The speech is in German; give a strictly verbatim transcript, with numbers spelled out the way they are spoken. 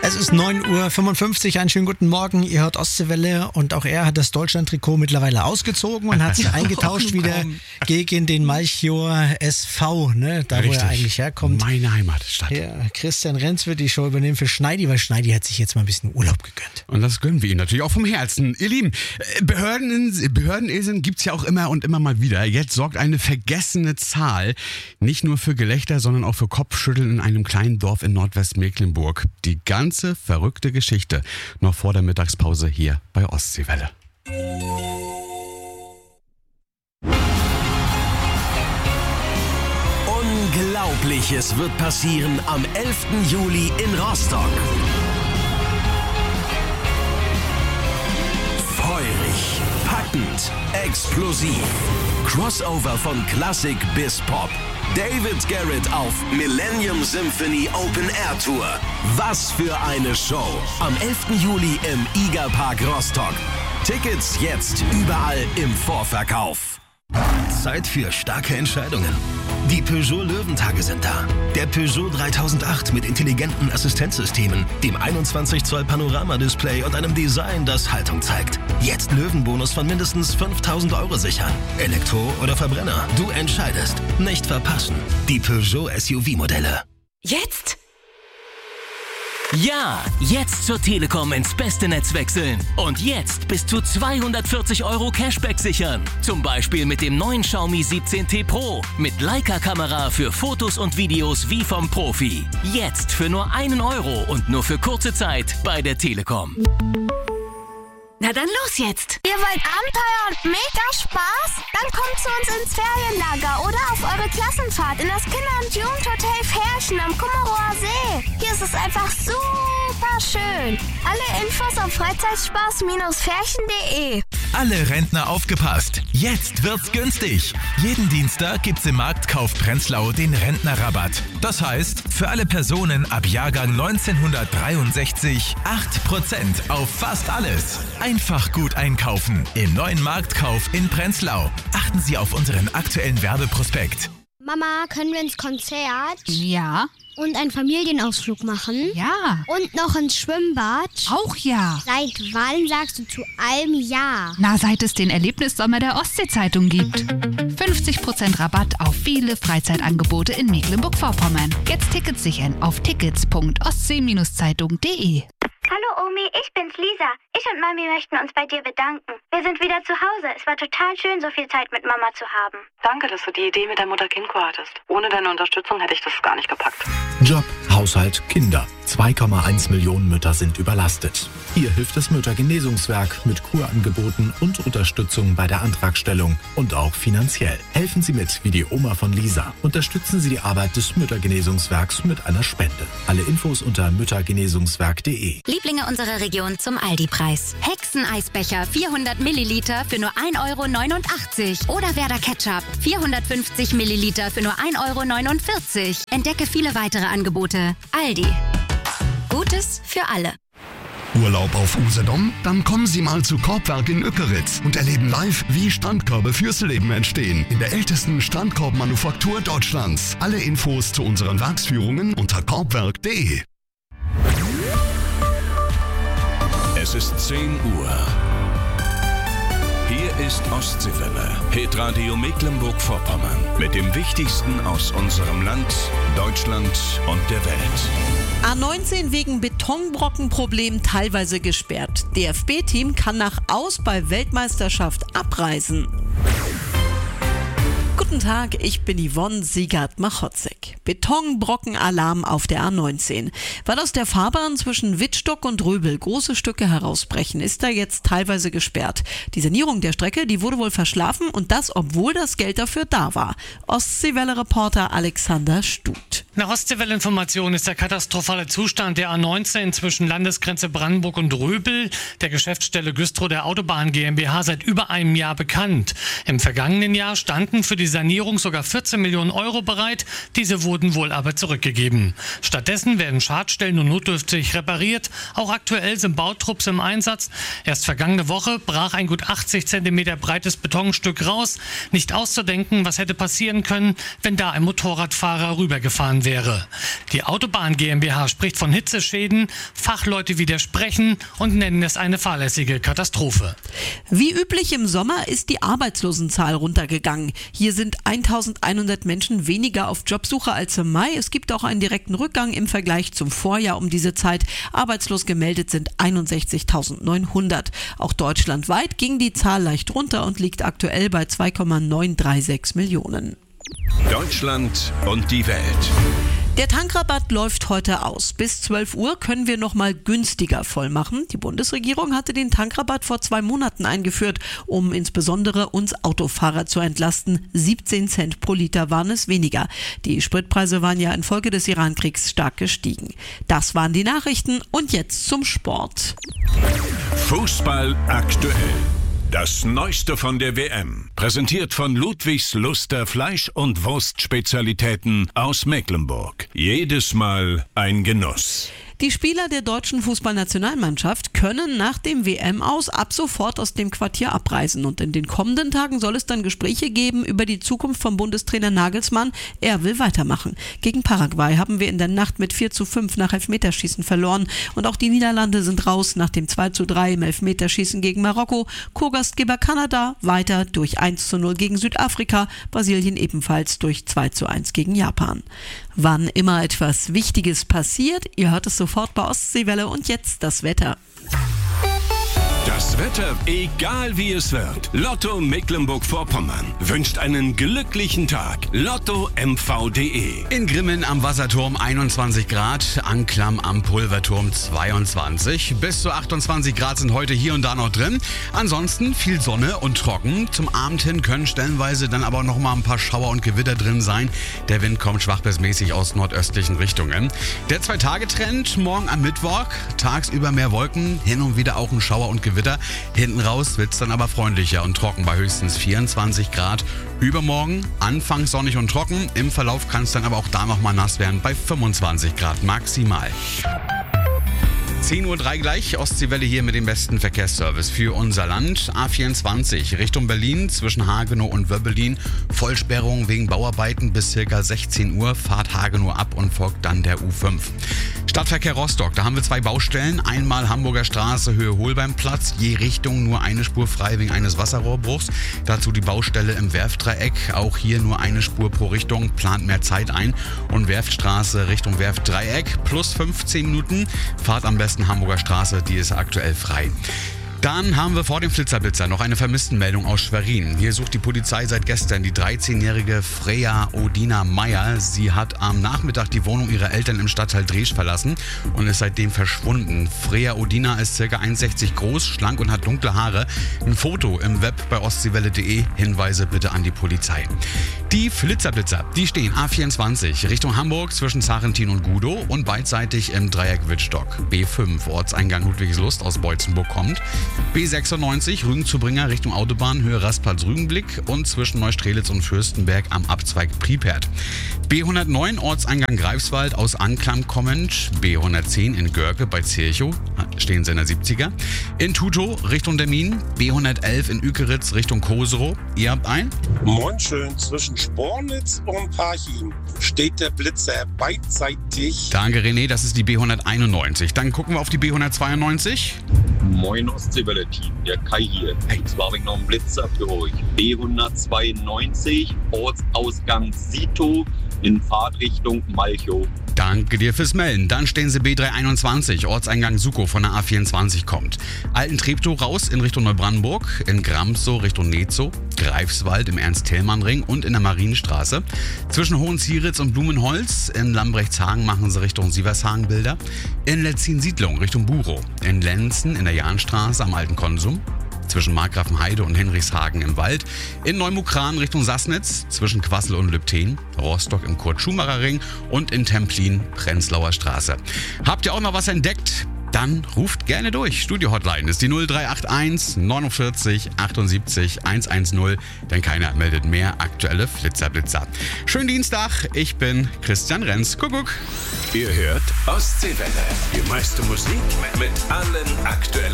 Es ist neun Uhr fünfundfünfzig, einen schönen guten Morgen. Ihr hört Ostseewelle und auch er hat das Deutschland-Trikot mittlerweile ausgezogen und hat sich eingetauscht wieder gegen den Malchior S V, ne? Da Richtig. wo er eigentlich herkommt. Meine Heimatstadt. Ja, Christian Renz wird die Show übernehmen für Schneidi, weil Schneidi hat sich jetzt mal ein bisschen Urlaub gegönnt. Und das gönnen wir ihm natürlich auch vom Herzen. Ihr Lieben, Behörden, Behördeninseln gibt's ja auch immer und immer mal wieder. Jetzt sorgt eine vergessene Zahl nicht nur für Gelächter, sondern auch für Kopfschütteln in einem kleinen Dorf in Nordwestmecklenburg. Die ganze verrückte Geschichte noch vor der Mittagspause hier bei Ostseewelle. Unglaubliches wird passieren am elften Juli in Rostock. Feurig, packend, explosiv. Crossover von Klassik bis Pop. David Garrett auf Millennium Symphony Open Air Tour. Was für eine Show. Am elften Juli im Iga Park Rostock. Tickets jetzt überall im Vorverkauf. Zeit für starke Entscheidungen. Die Peugeot Löwentage sind da. Der Peugeot dreitausendacht mit intelligenten Assistenzsystemen, dem einundzwanzig Zoll Panoramadisplay und einem Design, das Haltung zeigt. Jetzt Löwenbonus von mindestens fünftausend Euro sichern. Elektro oder Verbrenner, du entscheidest. Nicht verpassen. Die Peugeot S U V-Modelle. Jetzt? Ja, jetzt zur Telekom ins beste Netz wechseln. Und jetzt bis zu zweihundertvierzig Euro Cashback sichern. Zum Beispiel mit dem neuen Xiaomi siebzehn T Pro. Mit Leica-Kamera für Fotos und Videos wie vom Profi. Jetzt für nur einen Euro und nur für kurze Zeit bei der Telekom. Na dann los jetzt! Ihr wollt Abenteuer und mega Spaß? Dann kommt zu uns ins Ferienlager oder auf eure Klassenfahrt in das Kinder- und Jugendhotel Ferchen am Kummerower See. Hier ist es einfach super schön. Alle Infos auf freizeitspaß ferchen punkt de. Alle Rentner aufgepasst! Jetzt wird's günstig! Jeden Dienstag gibt's im Marktkauf Prenzlau den Rentnerrabatt. Das heißt, für alle Personen ab Jahrgang neunzehnhundertdreiundsechzig acht Prozent auf fast alles. Einfach gut einkaufen im neuen Marktkauf in Prenzlau. Achten Sie auf unseren aktuellen Werbeprospekt. Mama, können wir ins Konzert? Ja. Und einen Familienausflug machen? Ja. Und noch ins Schwimmbad? Auch ja. Seit wann sagst du zu allem Ja? Na, seit es den Erlebnissommer der Ostsee-Zeitung gibt. fünfzig Prozent Rabatt auf viele Freizeitangebote in Mecklenburg-Vorpommern. Jetzt Tickets sichern auf tickets punkt ostsee zeitung punkt de. Hallo Omi, ich bin's Lisa. Ich und Mami möchten uns bei dir bedanken. Wir sind wieder zu Hause. Es war total schön, so viel Zeit mit Mama zu haben. Danke, dass du die Idee mit der Mutter-Kind-Kur hattest. Ohne deine Unterstützung hätte ich das gar nicht gepackt. Job, Haushalt, Kinder. zwei Komma eins Millionen Mütter sind überlastet. Hier hilft das Müttergenesungswerk mit Kurangeboten und Unterstützung bei der Antragstellung und auch finanziell. Helfen Sie mit, wie die Oma von Lisa. Unterstützen Sie die Arbeit des Müttergenesungswerks mit einer Spende. Alle Infos unter müttergenesungswerk punkt de. Lieblinge unserer Region zum Aldi-Preis. Hexeneisbecher vierhundert Milliliter für nur ein Euro neunundachtzig. Oder Werder Ketchup vierhundertfünfzig Milliliter für nur ein Euro neunundvierzig. Entdecke viele weitere Angebote. Aldi. Gutes für alle. Urlaub auf Usedom? Dann kommen Sie mal zu Korbwerk in Ückeritz und erleben live, wie Strandkörbe fürs Leben entstehen. In der ältesten Strandkorbmanufaktur Deutschlands. Alle Infos zu unseren Werksführungen unter korbwerk punkt de. Es ist zehn Uhr. Hier ist Ostseewelle, Hitradio Mecklenburg-Vorpommern. Mit dem Wichtigsten aus unserem Land, Deutschland und der Welt. A neunzehn wegen Betonbrockenproblem teilweise gesperrt. D F B-Team kann nach Aus bei Weltmeisterschaft abreisen. Guten Tag, ich bin Yvonne Siegert-Machotzek. Betonbrockenalarm auf der A neunzehn. Weil aus der Fahrbahn zwischen Wittstock und Röbel große Stücke herausbrechen, ist da jetzt teilweise gesperrt. Die Sanierung der Strecke, die wurde wohl verschlafen und das, obwohl das Geld dafür da war. Ostseewelle-Reporter Alexander Stut. Nach Ostseewelle-Information ist der katastrophale Zustand der A neunzehn zwischen Landesgrenze Brandenburg und Röbel, der Geschäftsstelle Güstrow der Autobahn GmbH, seit über einem Jahr bekannt. Im vergangenen Jahr standen für die Sanierung Sanierung sogar vierzehn Millionen Euro bereit. Diese wurden wohl aber zurückgegeben. Stattdessen werden Schadstellen nur notdürftig repariert. Auch aktuell sind Bautrupps im Einsatz. Erst vergangene Woche brach ein gut achtzig Zentimeter breites Betonstück raus. Nicht auszudenken, was hätte passieren können, wenn da ein Motorradfahrer rübergefahren wäre. Die Autobahn GmbH spricht von Hitzeschäden. Fachleute widersprechen und nennen es eine fahrlässige Katastrophe. Wie üblich im Sommer ist die Arbeitslosenzahl runtergegangen. Hier sind eintausendeinhundert Menschen weniger auf Jobsuche als im Mai. Es gibt auch einen direkten Rückgang im Vergleich zum Vorjahr um diese Zeit. Arbeitslos gemeldet sind einundsechzigtausendneunhundert. Auch deutschlandweit ging die Zahl leicht runter und liegt aktuell bei zwei Komma neun drei sechs Millionen. Deutschland und die Welt. Der Tankrabatt läuft heute aus. Bis zwölf Uhr können wir noch mal günstiger voll machen. Die Bundesregierung hatte den Tankrabatt vor zwei Monaten eingeführt, um insbesondere uns Autofahrer zu entlasten. siebzehn Cent pro Liter waren es weniger. Die Spritpreise waren ja infolge des Iran-Kriegs stark gestiegen. Das waren die Nachrichten und jetzt zum Sport. Fußball aktuell. Das Neueste von der W M, präsentiert von Ludwigs Luster Fleisch- und Wurstspezialitäten aus Mecklenburg. Jedes Mal ein Genuss. Die Spieler der deutschen Fußballnationalmannschaft können nach dem W M-Aus ab sofort aus dem Quartier abreisen. Und in den kommenden Tagen soll es dann Gespräche geben über die Zukunft vom Bundestrainer Nagelsmann. Er will weitermachen. Gegen Paraguay haben wir in der Nacht mit vier zu fünf nach Elfmeterschießen verloren. Und auch die Niederlande sind raus nach dem zwei zu drei im Elfmeterschießen gegen Marokko. Co-Gastgeber Kanada weiter durch eins zu null gegen Südafrika. Brasilien ebenfalls durch zwei zu eins gegen Japan. Wann immer etwas Wichtiges passiert, ihr hört es sofort bei Ostseewelle und jetzt das Wetter. Das Wetter, egal wie es wird. Lotto Mecklenburg-Vorpommern wünscht einen glücklichen Tag. Lotto M V punkt de. In Grimmen am Wasserturm einundzwanzig Grad, Anklam am Pulverturm zweiundzwanzig. Bis zu achtundzwanzig Grad sind heute hier und da noch drin. Ansonsten viel Sonne und trocken. Zum Abend hin können stellenweise dann aber noch mal ein paar Schauer und Gewitter drin sein. Der Wind kommt schwach bis mäßig aus nordöstlichen Richtungen. Der Zwei-Tage-Trend morgen am Mittwoch. Tagsüber mehr Wolken, hin und wieder auch ein Schauer und Gewitter. Hinten raus wird es dann aber freundlicher und trocken bei höchstens vierundzwanzig Grad. Übermorgen anfangs sonnig und trocken. Im Verlauf kann es dann aber auch da nochmal nass werden bei fünfundzwanzig Grad maximal. zehn Uhr drei gleich, Ostseewelle hier mit dem besten Verkehrsservice für unser Land. A vierundzwanzig Richtung Berlin zwischen Hagenow und Wöbbelin. Vollsperrung wegen Bauarbeiten bis ca. sechzehn Uhr. Fahrt Hagenow ab und folgt dann der U fünf. Stadtverkehr Rostock, da haben wir zwei Baustellen. Einmal Hamburger Straße, Höhe Holbeimplatz. Je Richtung nur eine Spur frei wegen eines Wasserrohrbruchs. Dazu die Baustelle im Werftdreieck. Auch hier nur eine Spur pro Richtung. Plant mehr Zeit ein. Und Werftstraße Richtung Werftdreieck plus fünfzehn Minuten. Fahrt am besten Hamburger Straße, die ist aktuell frei. Dann haben wir vor dem Flitzerblitzer noch eine Vermisstenmeldung aus Schwerin. Hier sucht die Polizei seit gestern die dreizehnjährige Freya Odina Meyer. Sie hat am Nachmittag die Wohnung ihrer Eltern im Stadtteil Dresch verlassen und ist seitdem verschwunden. Freya Odina ist ca. eins Komma sechzig groß, schlank und hat dunkle Haare. Ein Foto im Web bei ostseewelle punkt de. Hinweise bitte an die Polizei. Die Flitzerblitzer, die stehen A vierundzwanzig Richtung Hamburg zwischen Zarentin und Gudow und beidseitig im Dreieck Wittstock. B fünf Ortseingang Ludwigslust aus Beutzenburg kommt. B sechsundneunzig Rügen-Zubringer Richtung Autobahn, Höhe Rastplatz-Rügenblick und zwischen Neustrelitz und Fürstenberg am Abzweig Pripert. B hundertneun Ortseingang Greifswald aus Anklam kommend. B hundertzehn in Görke bei Zirchow, stehen sie in der siebziger. In Tutow Richtung Demmin. B hundertelf in Ükeritz Richtung Koserow. Ihr habt ein? Moin schön, zwischen Spornitz und Parchim steht der Blitzer beidseitig. Danke René, das ist die B hunderteinundneunzig. Dann gucken wir auf die B hundertzweiundneunzig. Moin Ostseewelle-Team, der Kai hier. Hey. Jetzt war ich noch ein Blitzer für euch. B hundertzweiundneunzig, Ortsausgang Sito in Fahrtrichtung Malchow. Danke dir fürs Melden. Dann stehen Sie B dreihunderteinundzwanzig, Ortseingang Sukow von der A vierundzwanzig kommt. Alten-Treptow raus in Richtung Neubrandenburg, in Gramsow Richtung Netzow, Greifswald im Ernst-Thälmann-Ring und in der Marienstraße. Zwischen Hohenzieritz und Blumenholz in Lambrechtshagen machen Sie Richtung Sievershagen Bilder. In Letzin-Siedlung Richtung Burow, in Lenzen in der Jahnstraße am Alten Konsum. Zwischen Markgrafenheide und Henrichshagen im Wald, in Neumukran Richtung Sassnitz, zwischen Quassel und Lübten, Rostock im Kurt-Schumacher-Ring und in Templin, Prenzlauer Straße. Habt ihr auch noch was entdeckt? dann ruft gerne durch. Studio-Hotline ist die null drei acht eins neunundvierzig achtundsiebzig hundertzehn, denn keiner meldet mehr aktuelle Flitzer-Blitzer. Schönen Dienstag, ich bin Christian Renz. Kuckuck. Ihr hört Ostseewelle. Die meiste Musik mit allen aktuellen